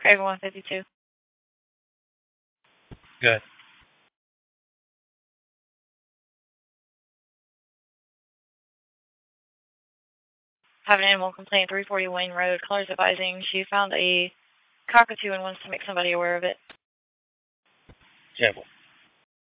Craven 152. Good. Have an animal complaint, 340 Wayne Road. Callers advising she found a cockatoo and wants to make somebody aware of it. Careful.